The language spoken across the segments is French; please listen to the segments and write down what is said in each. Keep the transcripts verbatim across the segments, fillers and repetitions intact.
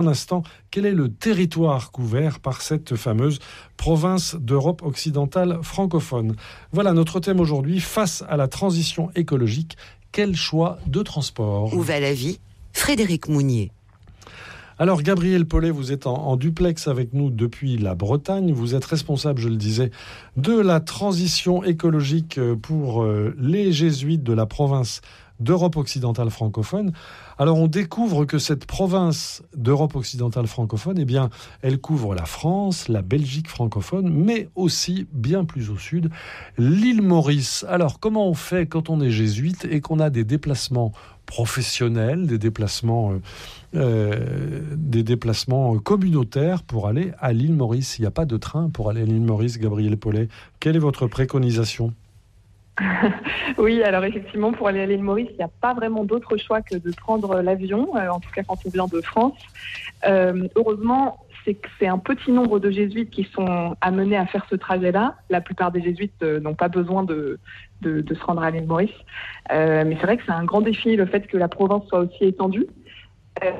Un instant, quel est le territoire couvert par cette fameuse province d'Europe occidentale francophone ? Voilà notre thème aujourd'hui, face à la transition écologique, quel choix de transport ? Où va la vie ? Frédéric Mounier. Alors Gabriel Paulet, vous êtes en, en duplex avec nous depuis la Bretagne. Vous êtes responsable, je le disais, de la transition écologique pour euh, les jésuites de la province d'Europe occidentale francophone. Alors on découvre que cette province d'Europe occidentale francophone, eh bien, elle couvre la France, la Belgique francophone, mais aussi, bien plus au sud, l'île Maurice. Alors comment on fait quand on est jésuite et qu'on a des déplacements professionnels, des déplacements, euh, euh, des déplacements communautaires pour aller à l'île Maurice ? Il n'y a pas de train pour aller à l'île Maurice, Gabriel Paulet. Quelle est votre préconisation ? Oui, alors effectivement, pour aller à l'île Maurice, il n'y a pas vraiment d'autre choix que de prendre l'avion, euh, en tout cas quand on vient de France. Euh, heureusement, c'est que c'est un petit nombre de jésuites qui sont amenés à faire ce trajet-là. La plupart des jésuites euh, n'ont pas besoin de, de, de se rendre à l'île Maurice. Euh, mais c'est vrai que c'est un grand défi, le fait que la province soit aussi étendue. Euh,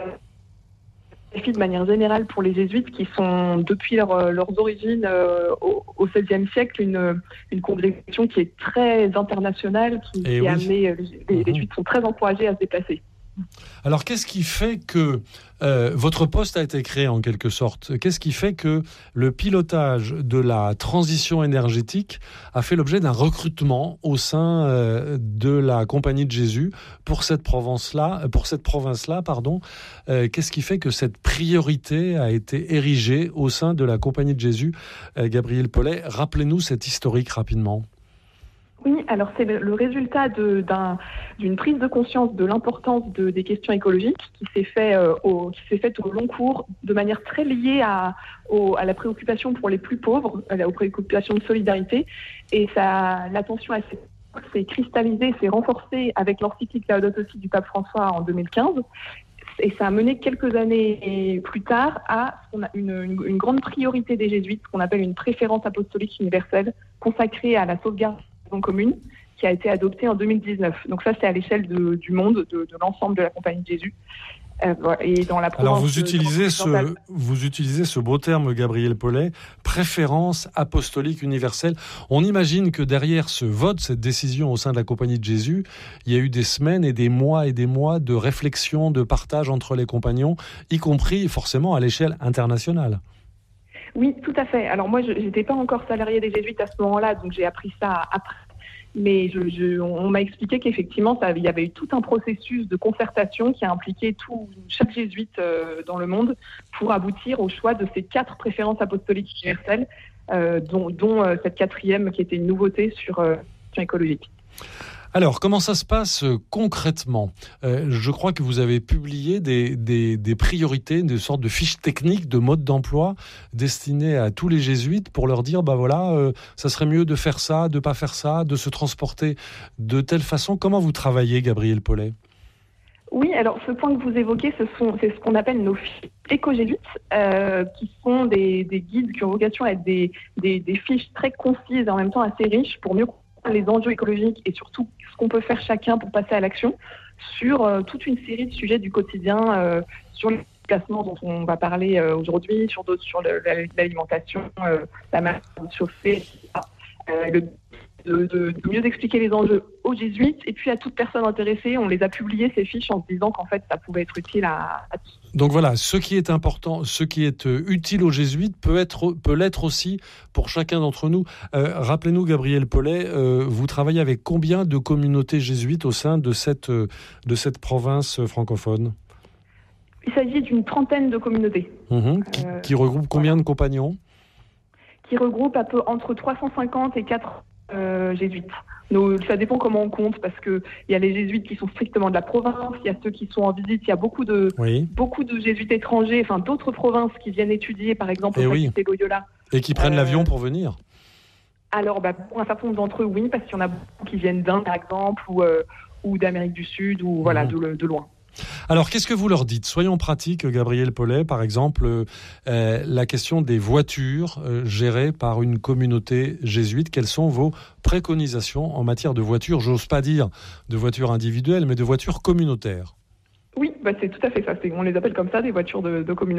défi de manière générale pour les jésuites qui sont, depuis leur, leurs origines euh, au, au seizième siècle, une, une congrégation qui est très internationale, qui, qui oui. a amené, les, les jésuites sont très encouragés à se déplacer. Alors, qu'est-ce qui fait que euh, votre poste a été créé en quelque sorte ? Qu'est-ce qui fait que le pilotage de la transition énergétique a fait l'objet d'un recrutement au sein euh, de la Compagnie de Jésus pour cette province-là, pour cette province-là, pardon. Euh, qu'est-ce qui fait que cette priorité a été érigée au sein de la Compagnie de Jésus ? euh, Gabriel Paulet, rappelez-nous cette historique rapidement. Oui, alors c'est le résultat de, d'un, d'une prise de conscience de l'importance de, des questions écologiques qui s'est, fait, euh, au, qui s'est faite au long cours de manière très liée à, au, à la préoccupation pour les plus pauvres, aux préoccupations de solidarité. Et ça, l'attention à ces s'est cristallisée, s'est renforcée avec l'encyclique Laudato Si du pape François en deux mille quinze. Et ça a mené quelques années plus tard à une, une, une grande priorité des jésuites, ce qu'on appelle une préférence apostolique universelle, consacrée à la sauvegarde commune, qui a été adoptée en deux mille dix-neuf. Donc ça, c'est à l'échelle de, du monde, de, de l'ensemble de la Compagnie de Jésus. Euh, et dans la Alors vous utilisez, ce, vous utilisez ce beau terme, Gabriel Paulet, préférence apostolique universelle. On imagine que derrière ce vote, cette décision au sein de la Compagnie de Jésus, il y a eu des semaines et des mois et des mois de réflexion, de partage entre les compagnons, y compris forcément à l'échelle internationale. Oui, tout à fait. Alors moi, je n'étais pas encore salariée des Jésuites à ce moment-là, donc j'ai appris ça après. Mais je, je, on m'a expliqué qu'effectivement, ça, il y avait eu tout un processus de concertation qui a impliqué tout, chaque jésuite euh, dans le monde pour aboutir au choix de ces quatre préférences apostoliques universelles, euh, dont, dont euh, cette quatrième qui était une nouveauté sur euh, la question écologique. Alors, comment ça se passe euh, concrètement ? euh, Je crois que vous avez publié des, des, des priorités, des sortes de fiches techniques, de modes d'emploi destinées à tous les jésuites pour leur dire, bah voilà, euh, ça serait mieux de faire ça, de pas faire ça, de se transporter de telle façon. Comment vous travaillez, Gabriel Paulet ? Oui, alors ce point que vous évoquez, ce sont, c'est ce qu'on appelle nos fiches éco-jésuites, euh, qui sont des, des guides qui ont vocation à être des, des, des fiches très concises et en même temps assez riches pour mieux les enjeux écologiques et surtout ce qu'on peut faire chacun pour passer à l'action sur euh, toute une série de sujets du quotidien, euh, sur les déplacements dont on va parler euh, aujourd'hui, sur d'autres, sur le, l'alimentation, euh, la manière de chauffer, et cetera. Euh, le, de, de, de mieux expliquer les enjeux aux jésuites et puis à toute personne intéressée, on les a publiées ces fiches en se disant qu'en fait ça pouvait être utile à, à tous. Donc voilà, ce qui est important, ce qui est utile aux jésuites peut être, peut l'être aussi pour chacun d'entre nous. Euh, rappelez-nous, Gabriel Paulet, euh, vous travaillez avec combien de communautés jésuites au sein de cette, de cette province francophone ? Il s'agit d'une trentaine de communautés. Mmh, qui, euh, qui regroupent combien de compagnons ? Qui regroupent un peu entre trois cent cinquante et quatre euh, jésuites. Nous, ça dépend comment on compte, parce qu'il y a les jésuites qui sont strictement de la province, il y a ceux qui sont en visite, il y a beaucoup de, oui. beaucoup de jésuites étrangers, enfin d'autres provinces qui viennent étudier, par exemple, au faculté oui. Loyola. Et qui prennent euh, l'avion pour venir ? Alors, bah, pour un certain nombre d'entre eux, oui, parce qu'il y en a beaucoup qui viennent d'Inde, par exemple, ou, euh, ou d'Amérique du Sud, ou voilà, mmh. de, de loin. Alors, qu'est-ce que vous leur dites ? Soyons pratiques, Gabriel Paulet, par exemple, euh, la question des voitures euh, gérées par une communauté jésuite. Quelles sont vos préconisations en matière de voitures ? J'ose pas dire de voitures individuelles, mais de voitures communautaires. Oui, bah c'est tout à fait ça. C'est, on les appelle comme ça, des voitures de, de communauté.